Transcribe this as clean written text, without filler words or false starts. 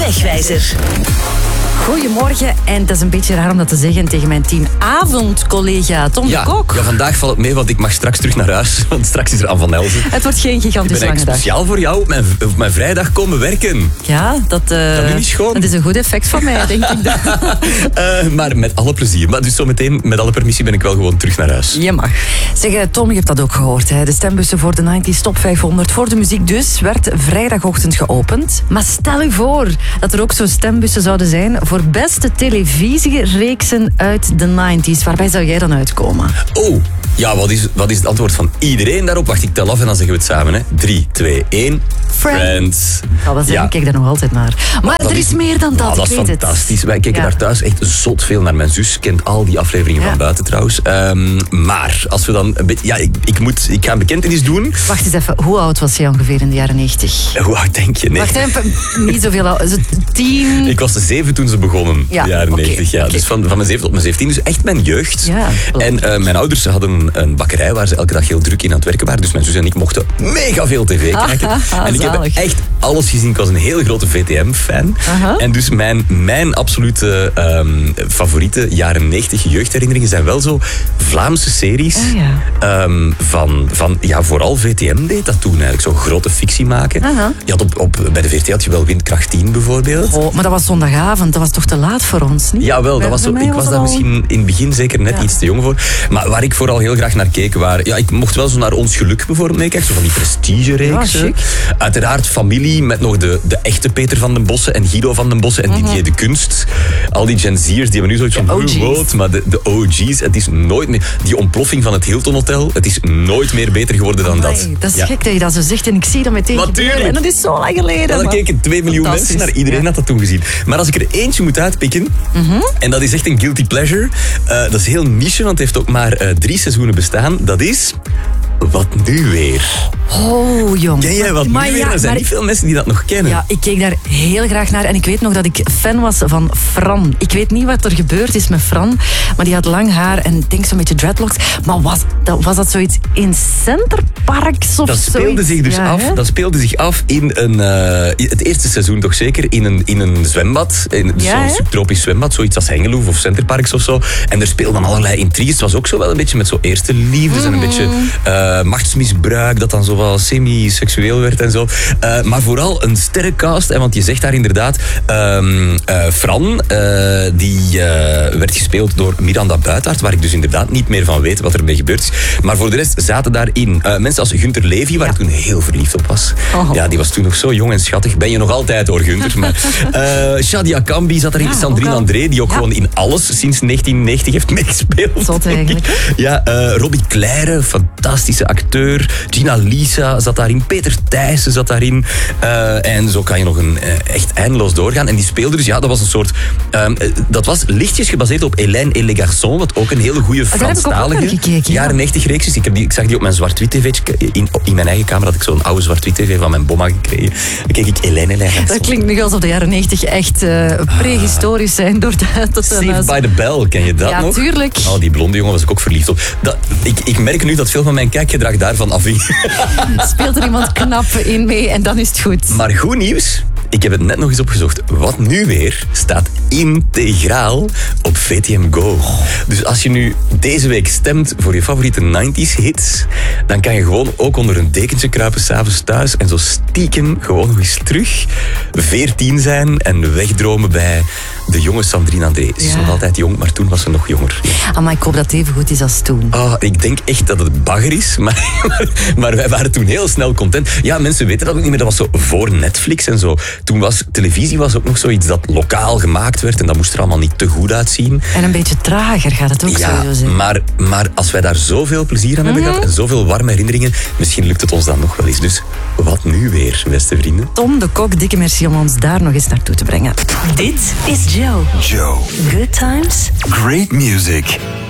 Wegwijzer. Goedemorgen, en het is een beetje raar om dat te zeggen tegen mijn teamavondcollega Tom de Kok. Ja, vandaag valt het mee, want ik mag straks terug naar huis. Want straks is er Anne van Elzen. Het wordt geen gigantisch lange dag. Ik ben speciaal voor jou op mijn vrijdag komen werken. Ja, dat is een goed effect van mij, denk ik. Maar met alle plezier. Maar dus zometeen, met alle permissie, ben ik wel gewoon terug naar huis. Je mag. Zeg, Tom, je hebt dat ook gehoord. Hè? De stembussen voor de 90s Top 500 voor de muziek dus werd vrijdagochtend geopend. Maar stel u voor dat er ook zo stembussen zouden zijn voor beste televisiereeksen uit de 90s. Waarbij zou jij dan uitkomen? Oh, ja, wat is het antwoord van iedereen daarop? Wacht, ik tel af en dan zeggen we het samen. Hè. 3, 2, 1... Friends. Ik kijk daar nog altijd naar. Maar er is meer dan dat, dat is fantastisch. Wij kijken daar thuis echt zot veel naar. Mijn zus kent al die afleveringen van buiten trouwens. Maar als we dan een beetje... Ja, ik ga een bekentenis doen. Wacht eens even, hoe oud was jij ongeveer in de jaren 90? Hoe oud denk je? Nee. Wacht even, niet zoveel oud. Is het 10? Ik was 7 toen ze begonnen, de jaren 90. Ja. Dus van mijn 7 tot mijn 17, dus echt mijn jeugd. Ja, en mijn ouders hadden een bakkerij waar ze elke dag heel druk in aan het werken waren. Dus mijn zus en ik mochten mega veel tv kijken. En ik heb echt alles gezien. Ik was een heel grote VTM-fan. En dus mijn absolute favoriete jaren 90 jeugdherinneringen zijn wel zo Vlaamse series. Van vooral VTM deed dat toen eigenlijk. Zo grote fictie maken. Je had bij de VRT had je wel Windkracht 10 bijvoorbeeld. Oh, maar dat was zondagavond. Dat was toch te laat voor ons, niet? Jawel, ik was daar misschien in het begin zeker net iets te jong voor. Maar waar ik vooral heel graag naar keek waren... Ja, ik mocht wel zo naar Ons Geluk bijvoorbeeld meekijken. Zo van die prestige-reeksen. Ja, uiteraard Familie met nog de echte Peter van den Bossen en Guido van den Bossen en Didier de Kunst. Al die Gen Z'ers, die hebben nu zoiets van... OG's. Maar de OG's, het is nooit meer... Die ontploffing van het Hilton Hotel, het is nooit meer beter geworden dan dat. Dat is gek dat je dat zo zegt en ik zie dat meteen. Natuurlijk. En dat is zo lang geleden. Dan keken 2 miljoen mensen naar. Iedereen had dat toen gezien. Maar als ik er eentje moet uitpikken, en dat is echt een guilty pleasure, dat is heel niche, want het heeft ook maar 3 seizoenen bestaan. Dat is... Wat nu weer? Oh, jong. Ken jij Wat nu weer? Er zijn niet veel mensen die dat nog kennen. Ja, ik keek daar heel graag naar. En ik weet nog dat ik fan was van Fran. Ik weet niet wat er gebeurd is met Fran. Maar die had lang haar en ik denk zo'n beetje dreadlocks. Maar was dat zoiets in Centerparks of dat speelde zich dus af. Dat speelde zich af in het eerste seizoen toch zeker. In een zwembad. Zo'n subtropisch zwembad. Zoiets als Hengeloef of Centerparks of zo. En er speelden allerlei intriges. Het was ook zo wel een beetje met zo eerste liefdes en een beetje... machtsmisbruik, dat dan zo wel semi-seksueel werd en zo. Maar vooral een sterrencast, want je zegt daar inderdaad... Fran, die werd gespeeld door Miranda Buitaert, waar ik dus inderdaad niet meer van weet wat er mee gebeurd is. Maar voor de rest zaten daarin mensen als Gunther Levy, waar ik toen heel verliefd op was. Ja, die was toen nog zo jong en schattig. Ben je nog altijd hoor, Gunther. Maar Shadia Kambi zat erin, Sandrine André, die ook gewoon in alles sinds 1990 heeft meegespeeld. Zot eigenlijk. Ja, Robbie Claire, fantastische acteur. Gina Lisa zat daarin. Peter Thijssen zat daarin. En zo kan je nog echt eindeloos doorgaan. En die speelde dus, dat was een soort... dat was lichtjes gebaseerd op Hélène et les Garçons, wat ook een hele goede Franstalige jaren 90 reeks is. Ik zag die op mijn zwart-wit tv. In mijn eigen kamer had ik zo'n oude zwart-wit tv van mijn bomma gekregen. Dan keek ik Hélène et les Garçons. Dat klinkt nu alsof de jaren 90 echt prehistorisch zijn. Saved by the Bell, ken je dat nog? Ja, tuurlijk. Oh, die blonde jongen was ik ook verliefd op. Ik merk nu dat veel van mijn kijkgedrag daarvan afhing. Speelt er iemand knap in mee en dan is het goed. Maar goed nieuws, ik heb het net nog eens opgezocht. Wat nu weer staat integraal op VTM Go. Dus als je nu deze week stemt voor je favoriete 90s hits, dan kan je gewoon ook onder een dekentje kruipen 's avonds thuis en zo stiekem gewoon nog eens terug 14 zijn en wegdromen bij de jonge Sandrine André. Ze is nog altijd jong, maar toen was ze nog jonger. Ja. Maar ik hoop dat het even goed is als toen. Ik denk echt dat het bagger is, maar wij waren toen heel snel content. Ja, mensen weten dat ook niet meer. Dat was zo voor Netflix en zo. Toen was televisie ook nog zoiets dat lokaal gemaakt werd en dat moest er allemaal niet te goed uitzien. En een beetje trager gaat het ook sowieso zijn. Maar als wij daar zoveel plezier aan hebben gehad en zoveel warme herinneringen, misschien lukt het ons dan nog wel eens. Dus wat nu weer, beste vrienden? Tom de Kok, dikke merci om ons daar nog eens naartoe te brengen. Dit is Joe. Joe. Good times. Great music.